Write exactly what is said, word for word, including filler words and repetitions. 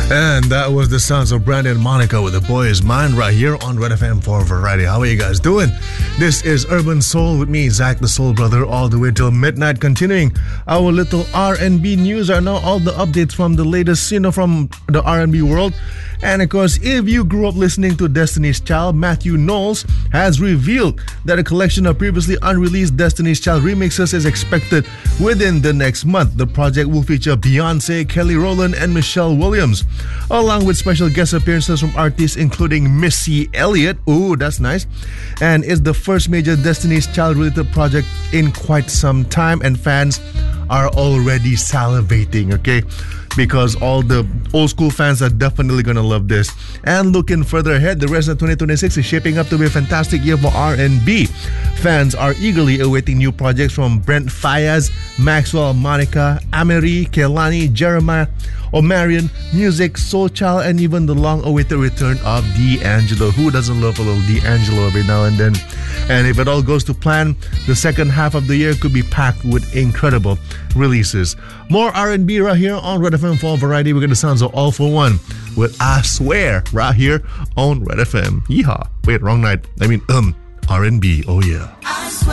And that was the sounds of Brandon and Monica with The Boy Is Mine right here on Red F M for Variety. How are you guys doing? This is Urban Soul with me, Zach the Soul Brother, all the way till midnight. Continuing our little R and B news are now all the updates from the latest, you know, from the R and B world. And of course, if you grew up listening to Destiny's Child, Matthew Knowles has revealed that a collection of previously unreleased Destiny's Child remixes is expected within the next month. The project will feature Beyonce, Kelly Rowland, and Michelle Williams, along with special guest appearances from artists including Missy Elliott. Ooh, that's nice. And is the first major Destiny's Child related project in quite some time, and fans are already salivating, okay? Because all the old school fans are definitely gonna love this. And looking further ahead, the rest of twenty twenty-six is shaping up to be a fantastic year for R and B. Fans are eagerly awaiting new projects from Brent Faiyaz, Maxwell, Monica, Amerie, Kehlani, Jeremiah, Omarion, Musiq, Soulchild, and even the long-awaited return of D'Angelo. Who doesn't love a little D'Angelo every now and then? And if it all goes to plan, the second half of the year could be packed with incredible releases. More R and B right here on Red F M for Variety. We're going to sounds of All For One with I Swear right here on Red F M. Yeehaw. Wait, wrong night. I mean, um, R and B. Oh yeah.